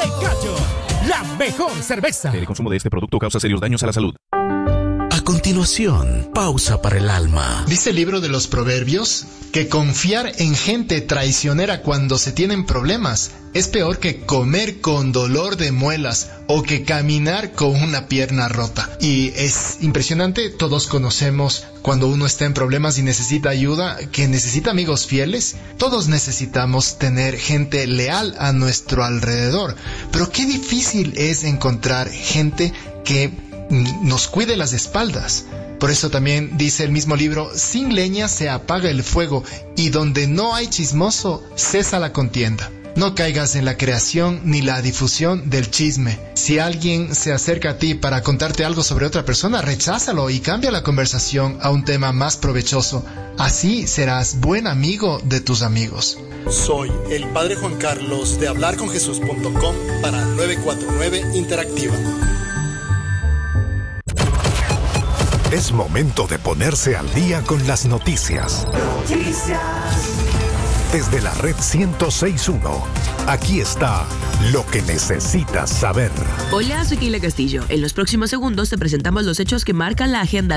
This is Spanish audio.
El Gallo, la mejor cerveza. El consumo de este producto causa serios daños a la salud. A continuación, pausa para el alma. Dice el libro de los Proverbios que confiar en gente traicionera cuando se tienen problemas es peor que comer con dolor de muelas o que caminar con una pierna rota. Y es impresionante, todos conocemos cuando uno está en problemas y necesita ayuda, que necesita amigos fieles. Todos necesitamos tener gente leal a nuestro alrededor, pero qué difícil es encontrar gente que nos cuide las espaldas. Por eso también dice el mismo libro, sin leña se apaga el fuego, y donde no hay chismoso, cesa la contienda. No caigas en la creación ni la difusión del chisme. Si alguien se acerca a ti para contarte algo sobre otra persona, recházalo y cambia la conversación a un tema más provechoso. Así serás buen amigo de tus amigos. Soy el Padre Juan Carlos de hablarconjesús.com para 949 Interactiva. Es momento de ponerse al día con las noticias. Desde la red 106.1, aquí está lo que necesitas saber. Hola, soy Keila Castillo. En los próximos segundos te presentamos los hechos que marcan la agenda